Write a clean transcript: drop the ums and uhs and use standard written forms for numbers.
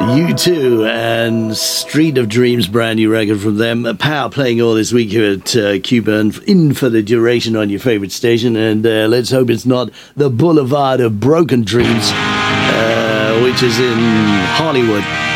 U2 and Street of Dreams, brand new record from them. Power playing all this week here at Cuba and in for the duration on your favourite station. And let's hope it's not the Boulevard of Broken Dreams, which is in Hollywood.